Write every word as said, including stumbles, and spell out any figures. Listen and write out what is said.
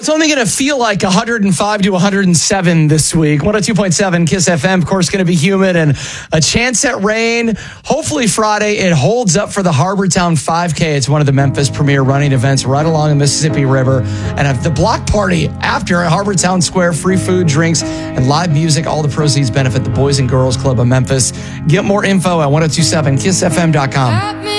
only going to feel like one hundred five to one hundred seven this week. one oh two point seven Kiss F M, of course, going to be humid and a chance at rain. Hopefully Friday it holds up for the Harbortown five K. It's one of the Memphis premier running events right along the Mississippi River. And at the block party after at Harbortown Square, free food, drinks, and live music. All the proceeds benefit the Boys and Girls Club of Memphis. Get more info at ten twenty-seven kiss f m dot com.